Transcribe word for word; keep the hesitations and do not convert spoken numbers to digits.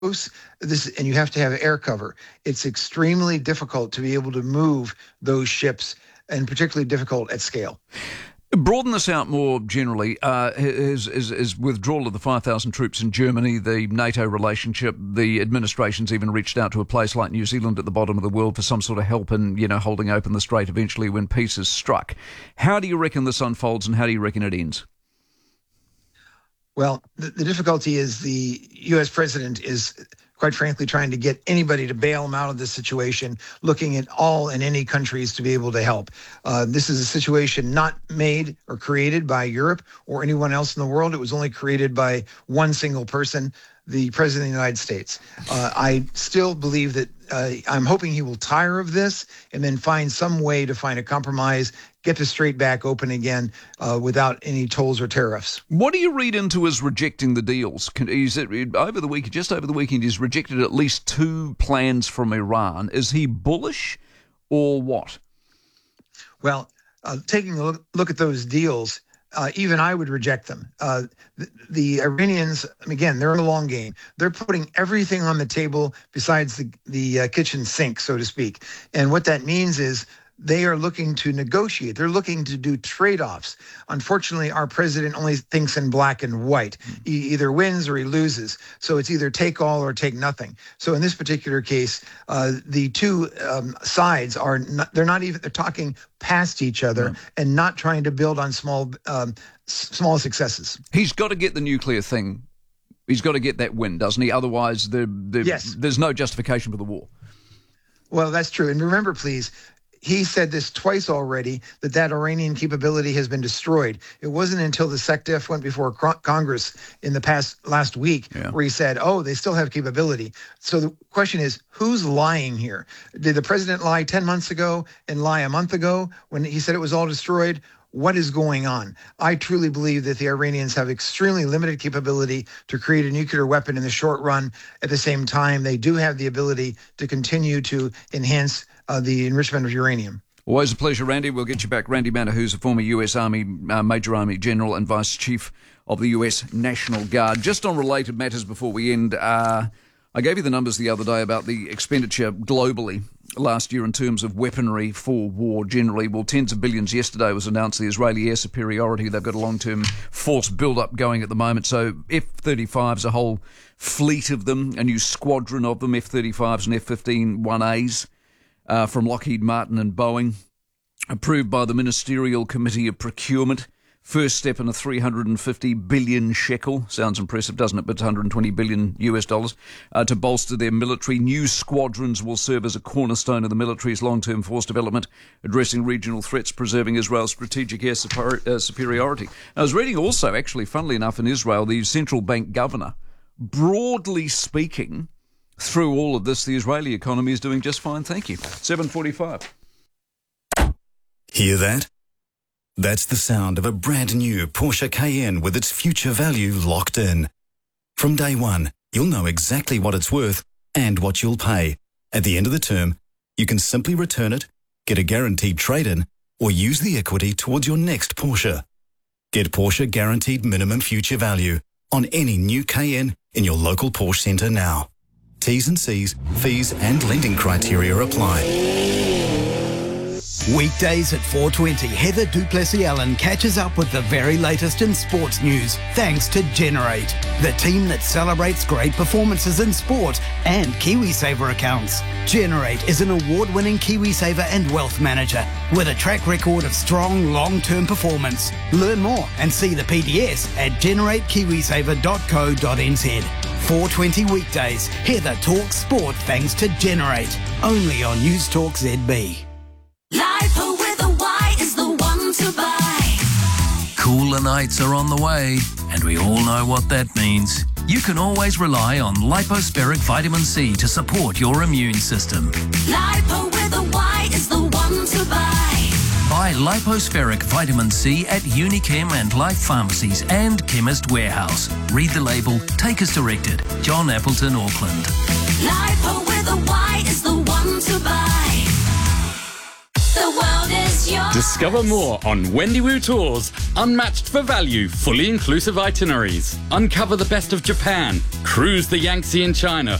this, and you have to have air cover. It's extremely difficult to be able to move those ships, and particularly difficult at scale. Broaden this out more generally. Uh, his, his, his withdrawal of the five thousand troops in Germany, the NATO relationship, the administration's even reached out to a place like New Zealand at the bottom of the world for some sort of help in, you know, holding open the strait eventually when peace is struck. How do you reckon this unfolds, and how do you reckon it ends? Well, the, the difficulty is the U S president is, quite frankly, trying to get anybody to bail him out of this situation, looking at all and any countries to be able to help. Uh, this is a situation not made or created by Europe or anyone else in the world. It was only created by one single person, the President of the United States. Uh, I still believe that uh, I'm hoping he will tire of this and then find some way to find a compromise, get the strait back open again uh, without any tolls or tariffs. What do you read into as rejecting the deals? Can, he's, over the week, just over the weekend, he's rejected at least two plans from Iran. Is he bullish or what? Well, uh, taking a look, look at those deals, Uh, even I would reject them. Uh, the, the Iranians, again, they're in the long game. They're putting everything on the table besides the, the uh, kitchen sink, so to speak. And what that means is they are looking to negotiate. They're looking to do trade-offs. Unfortunately, our president only thinks in black and white. He either wins or he loses. So it's either take all or take nothing. So in this particular case, uh, the two um, sides are not, they're not even, they're talking past each other mm. and not trying to build on small, um, s- small successes. He's got to get the nuclear thing. He's got to get that win, doesn't he? Otherwise, the, the, yes. there's no justification for the war. Well, that's true. And remember, please, he said this twice already, that that Iranian capability has been destroyed. It wasn't until the SecDef went before Congress in the past last week yeah. where he said, oh, they still have capability. So the question is, who's lying here? Did the president lie ten months ago and lie a month ago when he said it was all destroyed? What is going on? I truly believe that the Iranians have extremely limited capability to create a nuclear weapon in the short run. At the same time, they do have the ability to continue to enhance uh, the enrichment of uranium. Always a pleasure, Randy. We'll get you back. Randy Manter, who's a former U S Army uh, Major Army General and Vice Chief of the U S National Guard. Just on related matters before we end, uh, I gave you the numbers the other day about the expenditure globally last year in terms of weaponry for war generally. Well, tens of billions yesterday was announced, the Israeli air superiority. They've got a long-term force build-up going at the moment. So F thirty-fives, a whole fleet of them, a new squadron of them, F thirty-fives and F fifteen one A's uh, from Lockheed Martin and Boeing, approved by the Ministerial Committee of Procurement. First step in a three hundred fifty billion shekel, sounds impressive, doesn't it, but one hundred twenty billion U S dollars, uh, to bolster their military. New squadrons will serve as a cornerstone of the military's long-term force development, addressing regional threats, preserving Israel's strategic air super, uh, superiority. I was reading also, actually, funnily enough, in Israel, the central bank governor, broadly speaking, through all of this, the Israeli economy is doing just fine, thank you. seven forty-five. Hear that? That's the sound of a brand new Porsche Cayenne with its future value locked in. From day one, you'll know exactly what it's worth and what you'll pay. At the end of the term, you can simply return it, get a guaranteed trade-in, or use the equity towards your next Porsche. Get Porsche Guaranteed Minimum Future Value on any new Cayenne in your local Porsche centre now. T's and C's, fees and lending criteria apply. Weekdays at four twenty, Heather Duplessis-Allen catches up with the very latest in sports news, thanks to Generate, the team that celebrates great performances in sport and KiwiSaver accounts. Generate is an award-winning KiwiSaver and wealth manager with a track record of strong long-term performance. Learn more and see the P D S at generate kiwisaver dot co dot n z. four twenty weekdays, Heather talks sport thanks to Generate, only on News Talk Z B. Lipo with a Y is the one to buy. Cooler nights are on the way, and we all know what that means. You can always rely on Lipospheric Vitamin C to support your immune system. Lipo with a Y is the one to buy. Buy Lipospheric Vitamin C at Unichem and Life Pharmacies and Chemist Warehouse. Read the label, take as directed. John Appleton, Auckland. Lipo with a Y is the one to buy. The world is yours. Discover more on Wendiwoo Tours. Unmatched for value, fully inclusive itineraries. Uncover the best of Japan. Cruise the Yangtze in China.